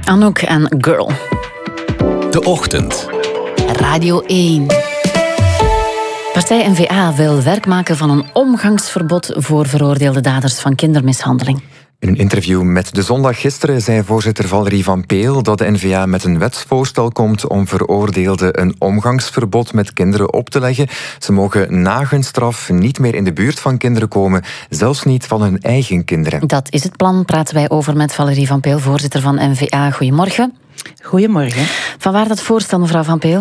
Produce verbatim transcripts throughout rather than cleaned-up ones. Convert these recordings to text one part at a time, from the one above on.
Anouk en Girl. De Ochtend. Radio één. Partij N V A wil werk maken van een omgangsverbod voor veroordeelde daders van kindermishandeling. In een interview met De Zondag gisteren zei voorzitter Valerie Van Peel dat de N V A met een wetsvoorstel komt om veroordeelden een omgangsverbod met kinderen op te leggen. Ze mogen na hun straf niet meer in de buurt van kinderen komen, zelfs niet van hun eigen kinderen. Dat is het plan, praten wij over met Valerie Van Peel, voorzitter van N V A. Goedemorgen. Goedemorgen. Vanwaar dat voorstel, mevrouw Van Peel?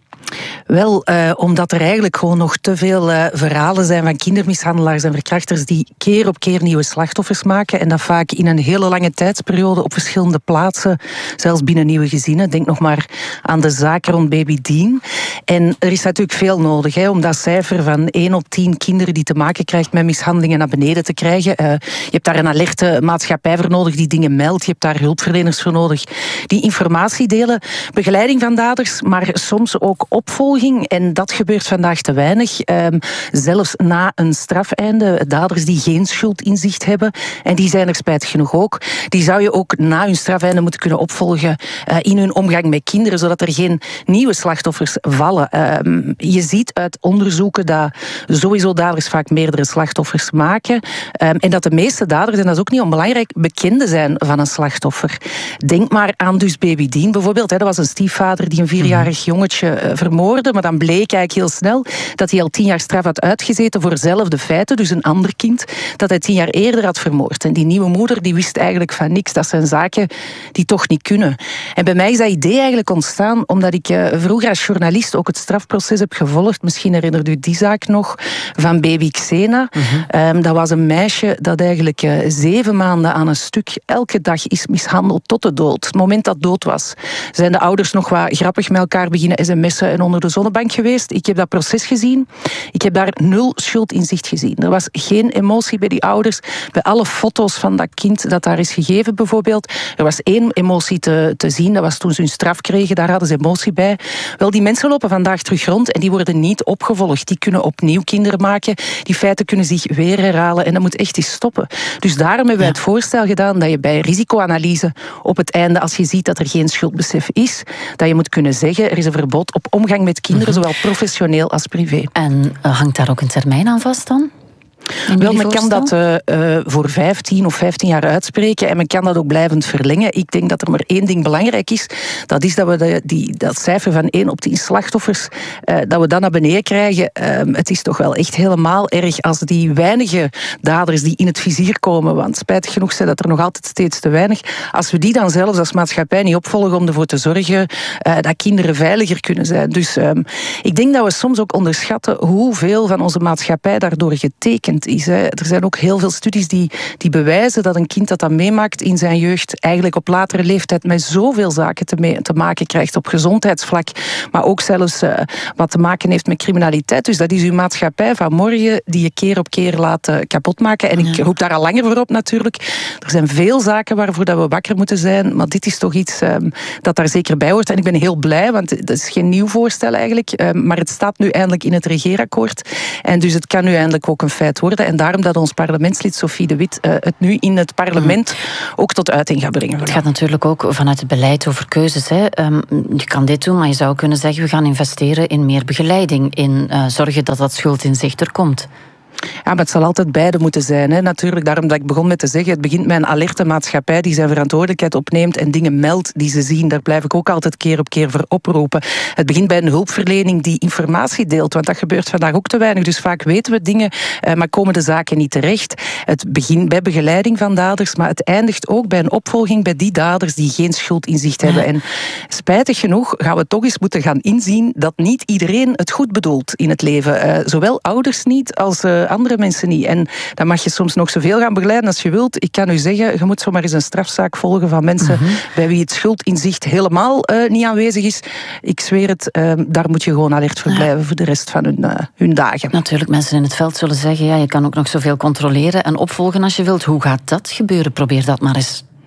Wel, uh, omdat er eigenlijk gewoon nog te veel uh, verhalen zijn van kindermishandelaars en verkrachters die keer op keer nieuwe slachtoffers maken en dat vaak in een hele lange tijdsperiode op verschillende plaatsen, zelfs binnen nieuwe gezinnen. Denk nog maar aan de zaak rond baby Dean. En er is natuurlijk veel nodig hè, om dat cijfer van één op tien kinderen die te maken krijgt met mishandelingen naar beneden te krijgen. Uh, je hebt daar een alerte maatschappij voor nodig die dingen meldt. Je hebt daar hulpverleners voor nodig die informatie delen. Begeleiding van daders, maar soms ook opvolging. En dat gebeurt vandaag te weinig. Um, zelfs na een strafeinde. Daders die geen schuldinzicht hebben. En die zijn er spijtig genoeg ook. Die zou je ook na hun strafeinde moeten kunnen opvolgen uh, in hun omgang met kinderen. Zodat er geen nieuwe slachtoffers vallen. Um, je ziet uit onderzoeken dat sowieso daders vaak meerdere slachtoffers maken. Um, en dat de meeste daders, en dat is ook niet onbelangrijk, bekenden zijn van een slachtoffer. Denk maar aan dus baby Dean bijvoorbeeld. Hè. Dat was een stiefvader die een vierjarig jongetje uh, vermoordde. Maar dan bleek eigenlijk heel snel dat hij al tien jaar straf had uitgezeten voor dezelfde feiten, dus een ander kind, dat hij tien jaar eerder had vermoord. En die nieuwe moeder die wist eigenlijk van niks. Dat zijn zaken die toch niet kunnen. En bij mij is dat idee eigenlijk ontstaan omdat ik uh, vroeger als journalist ook het strafproces heb gevolgd. Misschien herinnert u die zaak nog, van baby Xena. Mm-hmm. Um, dat was een meisje dat eigenlijk uh, zeven maanden aan een stuk elke dag is mishandeld tot de dood. Het moment dat dood was, zijn de ouders nog wat grappig met elkaar beginnen sms'en en onder de zonnebank geweest. Ik heb dat proces gezien. Ik heb daar nul schuldinzicht gezien. Er was geen emotie bij die ouders. Bij alle foto's van dat kind dat daar is gegeven bijvoorbeeld. Er was één emotie te, te zien. Dat was toen ze hun straf kregen. Daar hadden ze emotie bij. Wel, die mensen lopen vandaag terug rond en die worden niet opgevolgd. Die kunnen opnieuw kinderen maken. Die feiten kunnen zich weer herhalen en dat moet echt eens stoppen. Dus daarom hebben wij het voorstel gedaan dat je bij risicoanalyse op het einde, als je ziet dat er geen schuldbesef is, dat je moet kunnen zeggen, er is een verbod op omgang met kinderen, zowel professioneel als privé. En uh, hangt daar ook een termijn aan vast dan? Wel, men kan dat uh, uh, voor vijftien of vijftien jaar uitspreken en men kan dat ook blijvend verlengen. Ik denk dat er maar één ding belangrijk is. Dat is dat we de, die, dat cijfer van één op tien slachtoffers, uh, dat we dat naar beneden krijgen. Uh, het is toch wel echt helemaal erg als die weinige daders die in het vizier komen, want spijtig genoeg zijn dat er nog altijd steeds te weinig, als we die dan zelfs als maatschappij niet opvolgen om ervoor te zorgen uh, dat kinderen veiliger kunnen zijn. Dus um, ik denk dat we soms ook onderschatten hoeveel van onze maatschappij daardoor getekend is. Hè. Er zijn ook heel veel studies die, die bewijzen dat een kind dat dat meemaakt in zijn jeugd eigenlijk op latere leeftijd met zoveel zaken te, mee, te maken krijgt op gezondheidsvlak, maar ook zelfs uh, wat te maken heeft met criminaliteit. Dus dat is uw maatschappij van morgen die je keer op keer laat uh, kapotmaken. En ik ja. roep daar al langer voor op natuurlijk. Er zijn veel zaken waarvoor dat we wakker moeten zijn, maar dit is toch iets um, dat daar zeker bij hoort. En ik ben heel blij, want dat is geen nieuw voorstel eigenlijk, um, maar het staat nu eindelijk in het regeerakkoord. En dus het kan nu eindelijk ook een feit worden. En daarom dat ons parlementslid Sophie de Wit uh, het nu in het parlement ook tot uiting gaat brengen. Het gaat natuurlijk ook vanuit het beleid over keuzes. Hè. Um, je kan dit doen, maar je zou kunnen zeggen, we gaan investeren in meer begeleiding, in uh, zorgen dat dat schuldinzicht er komt. Ja, maar het zal altijd beide moeten zijn. Hè. Natuurlijk, daarom dat ik begon met te zeggen, het begint met een alerte maatschappij die zijn verantwoordelijkheid opneemt en dingen meldt die ze zien. Daar blijf ik ook altijd keer op keer voor oproepen. Het begint bij een hulpverlening die informatie deelt, want dat gebeurt vandaag ook te weinig. Dus vaak weten we dingen, maar komen de zaken niet terecht. Het begint bij begeleiding van daders, maar het eindigt ook bij een opvolging bij die daders die geen schuldinzicht hebben. En spijtig genoeg gaan we toch eens moeten gaan inzien dat niet iedereen het goed bedoelt in het leven. Uh, zowel ouders niet als uh, andere mensen niet. En dan mag je soms nog zoveel gaan begeleiden als je wilt. Ik kan u zeggen, je moet zomaar eens een strafzaak volgen van mensen mm-hmm. bij wie het schuldinzicht helemaal uh, niet aanwezig is. Ik zweer het, uh, daar moet je gewoon alert voor blijven ja. voor de rest van hun, uh, hun dagen. Natuurlijk, mensen in het veld zullen zeggen, ja, je kan ook nog zoveel controleren en opvolgen als je wilt. Hoe gaat dat gebeuren? Probeer dat maar eens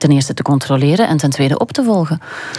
ten eerste te controleren en ten tweede op te volgen?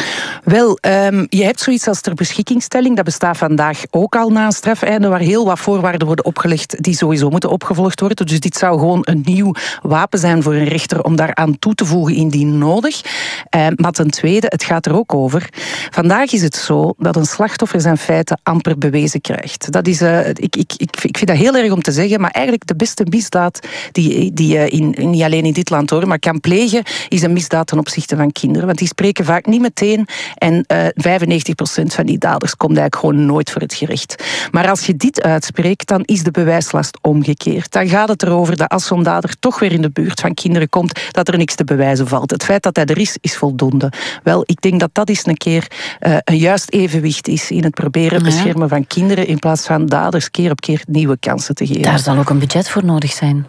Wel, um, je hebt zoiets als ter beschikkingstelling. Dat bestaat vandaag ook al na een strafeinde, waar heel wat voorwaarden worden opgelegd die sowieso moeten opgevolgd worden. Dus dit zou gewoon een nieuw wapen zijn voor een rechter om daaraan toe te voegen indien nodig. Uh, maar ten tweede, het gaat er ook over. Vandaag is het zo dat een slachtoffer zijn feiten amper bewezen krijgt. Dat is, uh, ik, ik, ik, ik vind dat heel erg om te zeggen, maar eigenlijk de beste misdaad die, die je in, niet alleen in dit land hoor, maar kan plegen, is een misdaad ten opzichte van kinderen. Want die spreken vaak niet meteen en uh, vijfennegentig procent van die daders komt eigenlijk gewoon nooit voor het gerecht. Maar als je dit uitspreekt, dan is de bewijslast omgekeerd. Dan gaat het erover dat als zo'n dader toch weer in de buurt van kinderen komt, dat er niks te bewijzen valt. Het feit dat hij er is, is voldoende. Wel, ik denk dat dat eens een keer uh, een juist evenwicht is in het proberen ja. beschermen van kinderen in plaats van daders keer op keer nieuwe kansen te geven. Daar zal ook een budget voor nodig zijn.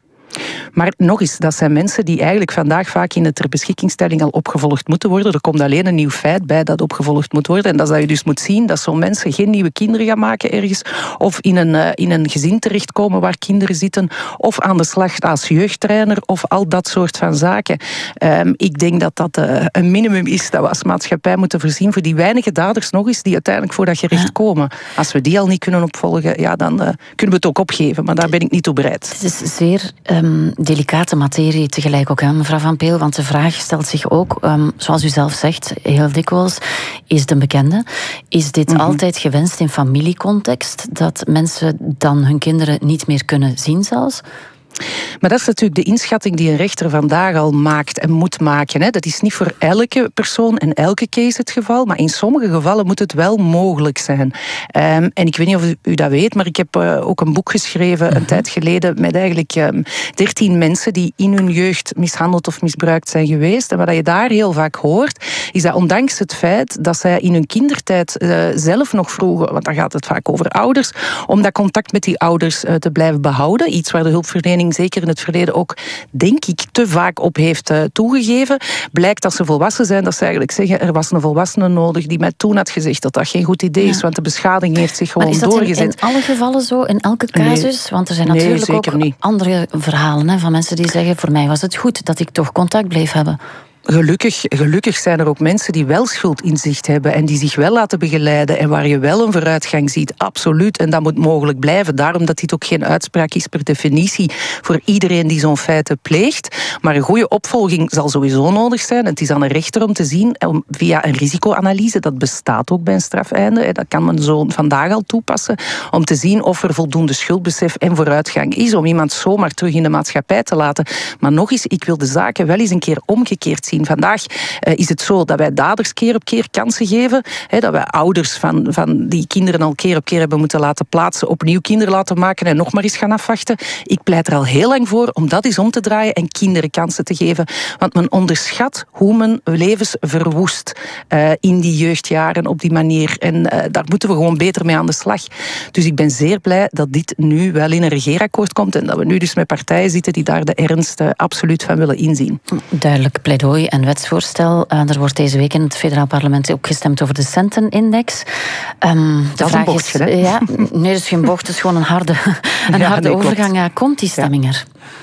Maar nog eens, dat zijn mensen die eigenlijk vandaag vaak in de ter beschikkingstelling al opgevolgd moeten worden. Er komt alleen een nieuw feit bij dat opgevolgd moet worden. En dat is dat je dus moet zien dat zo'n mensen geen nieuwe kinderen gaan maken ergens. Of in een, uh, in een gezin terechtkomen waar kinderen zitten. Of aan de slag als jeugdtrainer. Of al dat soort van zaken. Um, ik denk dat dat uh, een minimum is dat we als maatschappij moeten voorzien voor die weinige daders nog eens die uiteindelijk voor dat gerecht ja. komen. Als we die al niet kunnen opvolgen, ja, dan uh, kunnen we het ook opgeven. Maar daar ben ik niet toe bereid. Het is zeer um, delicate materie tegelijk ook, hè, mevrouw Van Peel. Want de vraag stelt zich ook, um, zoals u zelf zegt, heel dikwijls, is het een bekende? Is dit mm-hmm. altijd gewenst in familiecontext? Dat mensen dan hun kinderen niet meer kunnen zien zelfs? Maar dat is natuurlijk de inschatting die een rechter vandaag al maakt en moet maken. Hè. Dat is niet voor elke persoon en elke case het geval, maar in sommige gevallen moet het wel mogelijk zijn. Um, en ik weet niet of u, u dat weet, maar ik heb uh, ook een boek geschreven mm-hmm. een tijd geleden met eigenlijk um, dertien mensen die in hun jeugd mishandeld of misbruikt zijn geweest. En wat je daar heel vaak hoort, is dat ondanks het feit dat zij in hun kindertijd uh, zelf nog vroegen, want dan gaat het vaak over ouders, om dat contact met die ouders uh, te blijven behouden. Iets waar de hulpverlening zeker in het verleden ook, denk ik, te vaak op heeft uh, toegegeven. Blijkt dat ze volwassen zijn, dat ze eigenlijk zeggen, er was een volwassene nodig die mij toen had gezegd dat dat geen goed idee is, ja. want de beschading heeft zich gewoon doorgezet. Maar is dat in, in alle gevallen zo, in elke casus? Nee. Want er zijn natuurlijk nee, ook niet. andere verhalen hè, van mensen die zeggen, voor mij was het goed dat ik toch contact bleef hebben. Gelukkig, gelukkig zijn er ook mensen die wel schuldinzicht hebben en die zich wel laten begeleiden en waar je wel een vooruitgang ziet, absoluut. En dat moet mogelijk blijven. Daarom dat dit ook geen uitspraak is per definitie voor iedereen die zo'n feiten pleegt. Maar een goede opvolging zal sowieso nodig zijn. Het is aan een rechter om te zien, via een risicoanalyse, dat bestaat ook bij een strafeinde, dat kan men zo vandaag al toepassen, om te zien of er voldoende schuldbesef en vooruitgang is, om iemand zomaar terug in de maatschappij te laten. Maar nog eens, ik wil de zaken wel eens een keer omgekeerd zien. Vandaag uh, is het zo dat wij daders keer op keer kansen geven. Hè, dat wij ouders van, van die kinderen al keer op keer hebben moeten laten plaatsen, opnieuw kinderen laten maken en nog maar eens gaan afwachten. Ik pleit er al heel lang voor om dat eens om te draaien en kinderen kansen te geven. Want men onderschat hoe men levens verwoest uh, in die jeugdjaren op die manier. En uh, daar moeten we gewoon beter mee aan de slag. Dus ik ben zeer blij dat dit nu wel in een regeerakkoord komt en dat we nu dus met partijen zitten die daar de ernst uh, absoluut van willen inzien. Duidelijk pleidooi en wetsvoorstel. Uh, er wordt deze week in het federaal parlement ook gestemd over de Centenindex. Um, de dat is vraag een bochtje, is, hè? Ja, nee, dat is geen bocht, het is gewoon een harde, een ja, harde nee, overgang. Ja, komt die stemming ja. er?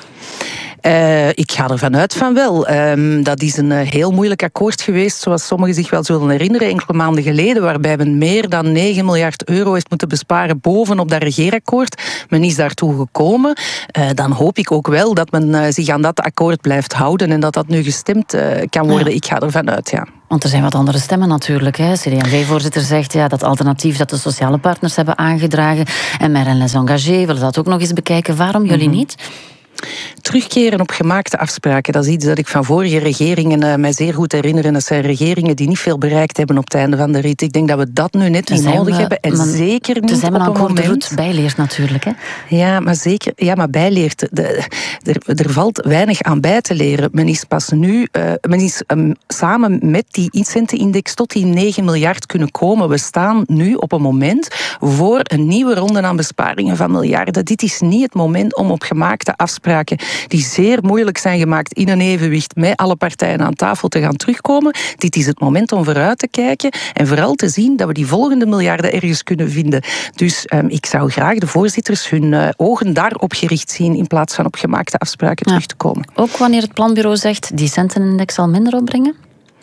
Uh, ik ga ervan uit van wel. Um, dat is een uh, heel moeilijk akkoord geweest, zoals sommigen zich wel zullen herinneren, enkele maanden geleden, waarbij men meer dan negen miljard euro heeft moeten besparen bovenop dat regeerakkoord. Men is daartoe gekomen. Uh, dan hoop ik ook wel dat men uh, zich aan dat akkoord blijft houden en dat dat nu gestemd uh, kan worden. Ja. Ik ga ervan uit, ja. Want er zijn wat andere stemmen natuurlijk. Hè. C D en V-voorzitter zegt ja, dat alternatief dat de sociale partners hebben aangedragen en Marin Les Engagés willen dat ook nog eens bekijken. Waarom jullie mm-hmm. niet? Terugkeren op gemaakte afspraken, dat is iets dat ik van vorige regeringen uh, mij zeer goed herinner. En dat zijn regeringen die niet veel bereikt hebben op het einde van de rit. Ik denk dat we dat nu net niet nodig we, hebben. En man, zeker niet zijn op een moment... de route bijleert natuurlijk. Hè? Ja, maar zeker. Ja, maar bijleert. De, de, er valt weinig aan bij te leren. Men is pas nu... Uh, men is um, samen met die incentindex tot die negen miljard kunnen komen. We staan nu op een moment voor een nieuwe ronde aan besparingen van miljarden. Dit is niet het moment om op gemaakte afspraken die zeer moeilijk zijn gemaakt in een evenwicht met alle partijen aan tafel te gaan terugkomen. Dit is het moment om vooruit te kijken en vooral te zien dat we die volgende miljarden ergens kunnen vinden. Dus um, ik zou graag de voorzitters hun uh, ogen daarop gericht zien in plaats van op gemaakte afspraken ja. terug te komen. Ook wanneer het planbureau zegt die centenindex zal minder opbrengen?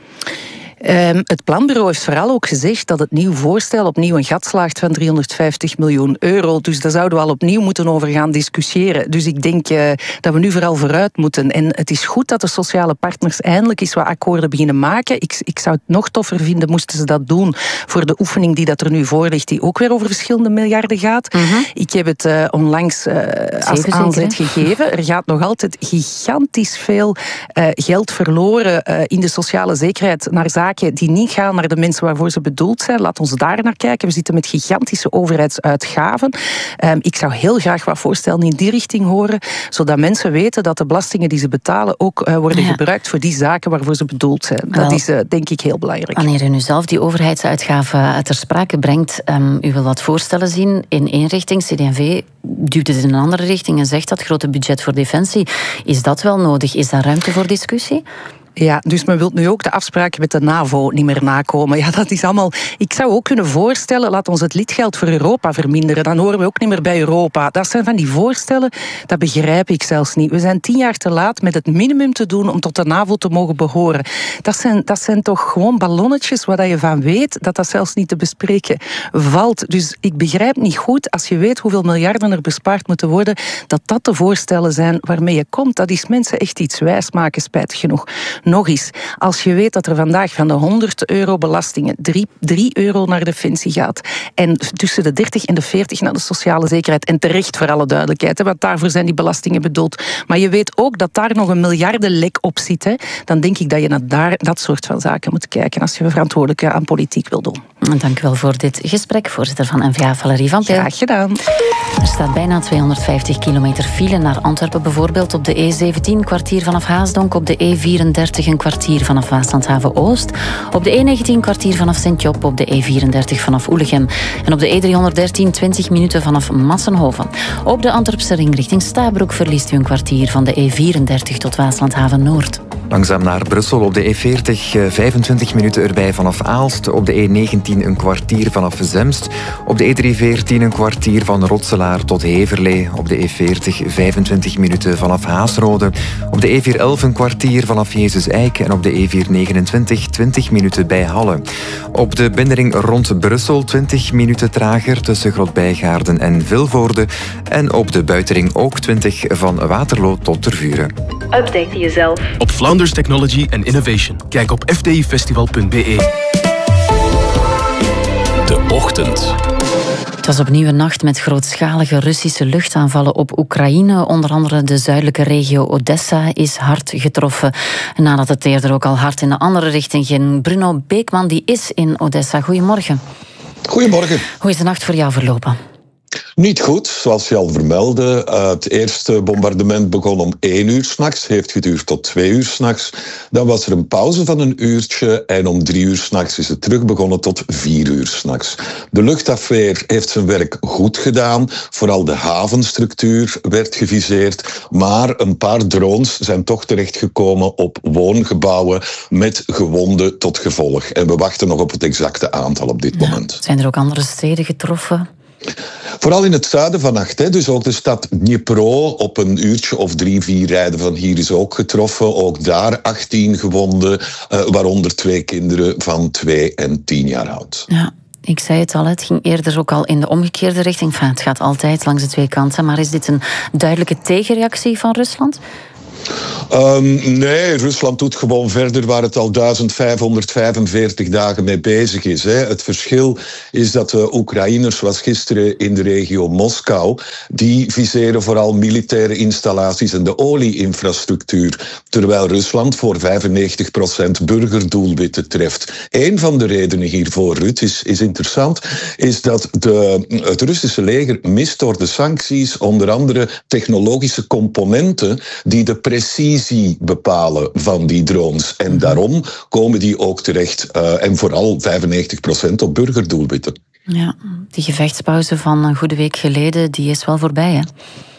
Um, het planbureau heeft vooral ook gezegd dat het nieuw voorstel opnieuw een gat slaagt van driehonderdvijftig miljoen euro. Dus daar zouden we al opnieuw moeten over gaan discussiëren. Dus ik denk uh, dat we nu vooral vooruit moeten. En het is goed dat de sociale partners eindelijk eens wat akkoorden beginnen maken. Ik, ik zou het nog toffer vinden moesten ze dat doen voor de oefening die dat er nu voor ligt, die ook weer over verschillende miljarden gaat. Mm-hmm. Ik heb het uh, onlangs uh, als zeker, aanzet zeker, gegeven. Er gaat nog altijd gigantisch veel uh, geld verloren uh, in de sociale zekerheid naar zaken die niet gaan naar de mensen waarvoor ze bedoeld zijn. Laat ons daar naar kijken. We zitten met gigantische overheidsuitgaven. Um, ik zou heel graag wat voorstellen in die richting horen, zodat mensen weten dat de belastingen die ze betalen ook uh, worden ja. gebruikt voor die zaken waarvoor ze bedoeld zijn. Dat Wel, is uh, denk ik heel belangrijk. Wanneer u nu zelf die overheidsuitgaven ter sprake brengt, um, u wil wat voorstellen zien in één richting. C D en V duwt het in een andere richting en zegt dat grote budget voor defensie. Is dat wel nodig? Is daar ruimte voor discussie? Ja, dus men wil nu ook de afspraken met de NAVO niet meer nakomen. Ja, dat is allemaal... Ik zou ook kunnen voorstellen, laat ons het lidgeld voor Europa verminderen. Dan horen we ook niet meer bij Europa. Dat zijn van die voorstellen, dat begrijp ik zelfs niet. We zijn tien jaar te laat met het minimum te doen om tot de NAVO te mogen behoren. Dat zijn, dat zijn toch gewoon ballonnetjes waar je van weet dat dat zelfs niet te bespreken valt. Dus ik begrijp niet goed, als je weet hoeveel miljarden er bespaard moeten worden, dat dat de voorstellen zijn waarmee je komt. Dat is mensen echt iets wijsmaken, spijtig genoeg. Nog eens, als je weet dat er vandaag van de honderd euro belastingen drie euro naar defensie gaat en tussen de dertig en de veertig naar de sociale zekerheid, en terecht voor alle duidelijkheid, hè, want daarvoor zijn die belastingen bedoeld. Maar je weet ook dat daar nog een miljardenlek op zit, hè, dan denk ik dat je naar daar, dat soort van zaken moet kijken als je verantwoordelijk aan politiek wil doen. Dank u wel voor dit gesprek, voorzitter van N V A, Valerie van Peel. Graag gedaan. Er staat bijna tweehonderdvijftig kilometer file naar Antwerpen, bijvoorbeeld op de E zeventien, een kwartier vanaf Haasdonk, op de E vierendertig een kwartier vanaf Waaslandhaven-Oost, op de E negentien een kwartier vanaf Sint-Job, op de E vierendertig vanaf Oelegem en op de E driehonderddertien twintig minuten vanaf Massenhoven. Op de Antwerpse ring richting Stabroek verliest u een kwartier van de E vierendertig tot Waaslandhaven-Noord. Langzaam naar Brussel op de E veertig, vijfentwintig minuten erbij vanaf Aalst. Op de E negentien een kwartier vanaf Zemst. Op de E driehonderdveertien een kwartier van Rotselaar tot Heverlee. Op de E veertig, vijfentwintig minuten vanaf Haasrode. Op de E vierhonderdelf een kwartier vanaf Jezus-Eik. En op de E vierhonderdnegenentwintig, twintig minuten bij Halle. Op de binnenring rond Brussel twintig minuten trager tussen Grotbijgaarden en Vilvoorde. En op de buitenring ook twintig van Waterloo tot Tervuren. Update jezelf op Flanders Technology and Innovation. Kijk op f t i festival punt b e. De Ochtend. Het was opnieuw een nacht met grootschalige Russische luchtaanvallen op Oekraïne. Onder andere de zuidelijke regio Odessa is hard getroffen. Nadat het eerder ook al hard in de andere richting ging. Bruno Beekman die is in Odessa. Goedemorgen. Goedemorgen. Hoe is de nacht voor jou verlopen? Niet goed, zoals je al vermeldde. Uh, het eerste bombardement begon om één uur 's nachts, heeft geduurd tot twee uur 's nachts. Dan was er een pauze van een uurtje en om drie uur 's nachts is het terug begonnen tot vier uur 's nachts. De luchtafweer heeft zijn werk goed gedaan. Vooral de havenstructuur werd geviseerd. Maar een paar drones zijn toch terechtgekomen op woongebouwen met gewonden tot gevolg. En we wachten nog op het exacte aantal op dit ja, moment. Zijn er ook andere steden getroffen? Vooral in het zuiden vannacht. Hè. Dus ook de stad Dnipro op een uurtje of drie, vier rijden van hier is ook getroffen. Ook daar achttien gewonden, uh, waaronder twee kinderen van twee en tien jaar oud. Ja. Ik zei het al, het ging eerder ook al in de omgekeerde richting. Enfin, het gaat altijd langs de twee kanten. Maar is dit een duidelijke tegenreactie van Rusland? Um, nee, Rusland doet gewoon verder waar het al duizend vijfhonderdvijfenveertig dagen mee bezig is. Hè. Het verschil is dat de Oekraïners, zoals gisteren in de regio Moskou, die viseren vooral militaire installaties en de olie-infrastructuur, terwijl Rusland voor vijfennegentig procent burgerdoelwitten treft. Een van de redenen hiervoor, Ruud, is, is interessant, is dat de, het Russische leger mist door de sancties onder andere technologische componenten die de precisie bepalen van die drones. En daarom komen die ook terecht, uh, en vooral vijfennegentig procent op burgerdoelwitten. Ja, die gevechtspauze van een goede week geleden, die is wel voorbij, hè?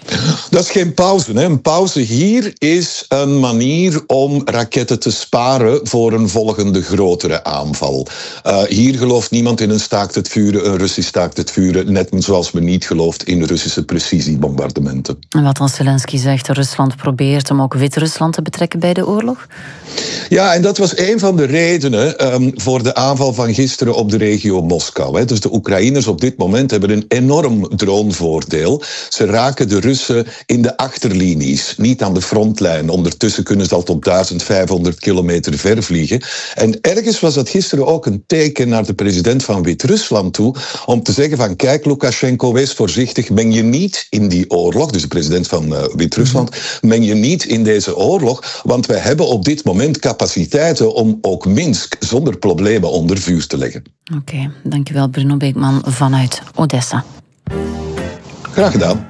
Dat is geen pauze. Hè. Een pauze hier is een manier om raketten te sparen voor een volgende grotere aanval. Uh, hier gelooft niemand in een staakt het vuren, een Russisch staakt het vuren, net zoals men niet gelooft in Russische precisiebombardementen. En wat als Zelensky zegt, Rusland probeert om ook Wit-Rusland te betrekken bij de oorlog? Ja, en dat was een van de redenen um, voor de aanval van gisteren op de regio Moskou. Hè. Dus de Oekraïners op dit moment hebben een enorm dronevoordeel. Ze raken de Russen in de achterlinies, niet aan de frontlijn. Ondertussen kunnen ze al tot duizend vijfhonderd kilometer ver vliegen. En ergens was dat gisteren ook een teken naar de president van Wit-Rusland toe, om te zeggen van kijk Lukashenko, wees voorzichtig, meng je niet in die oorlog, dus de president van uh, Wit-Rusland, meng je niet in deze oorlog, want wij hebben op dit moment capaciteiten om ook Minsk zonder problemen onder vuur te leggen. Oké, okay, dankjewel Bruno Beekman vanuit Odessa. Graag gedaan.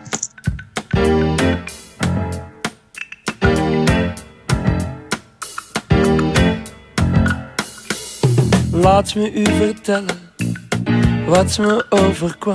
Laat me u vertellen wat me overkwam.